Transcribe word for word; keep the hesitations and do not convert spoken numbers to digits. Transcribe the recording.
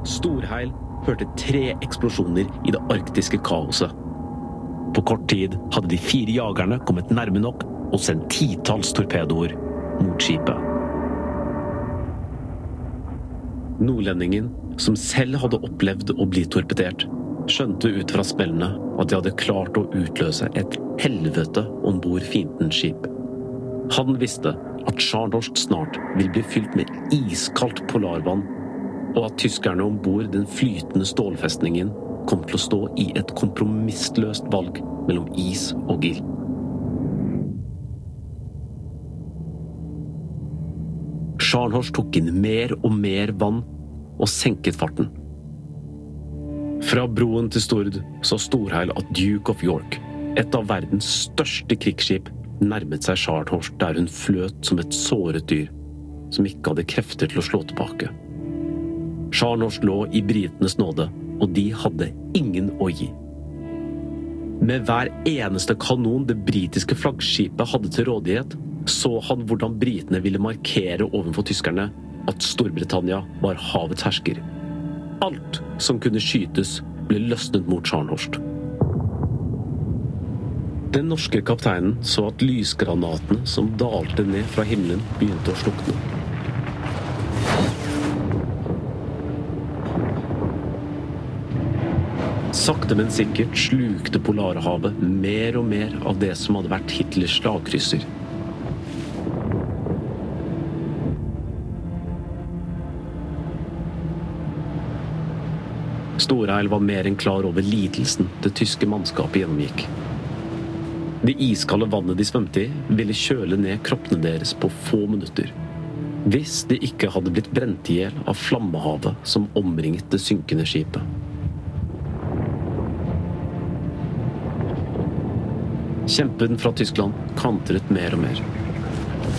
Storheil hørte tre eksplosjoner i det arktiske kaoset. På kort tid hadde de fire jagerne kommet nærme nok og sendt titalls torpedoer mot skipet. Nordlendingen, som selv hadde opplevd å bli torpedert, skjønte ut fra spillene at de hadde klart å utløse et helvete ombord fiendens skip. Han visste at Scharnhorst snart vil bli fylt med iskaldt polarvann, og at tyskerne ombord den flytende stålfestningen kom til å stå i et kompromissløst valg mellom is og ild. Scharnhorst tok inn mer og mer vann og senket farten. Fra broen til Stord så Storheil at Duke of York, et av verdens største krigsskip, nærmet seg Scharnhorst der hun fløt som et såret dyr, som ikke hadde krefter til å slå tilbake. Scharnhorst lå i britenes nåde, og de hadde ingen å gi. Med hver eneste kanon det britiske flaggskipet hadde til rådighet, så han hvordan britene ville markere overfor tyskerne at Storbritannia var havets hersker. Alt som kunne skytes ble løsnet mot Scharnhorst. Den norske kapteinen så at lysgranatene som dalte ned fra himmelen begynte å slukne. Sakte, men sikkert slukte Polarhavet mer og mer av det som hadde vært Hitlers slagkrysser. Storheil var mer enn klar over lidelsen det tyske mannskapet gjennomgikk. Det iskalde vannet de svømte i ville kjøle ned kroppene deres på få minutter, hvis de ikke hadde blitt brent ihjel av flammehavet som omringet det synkende skipet. Kjempen fra Tyskland kantret mer og mer.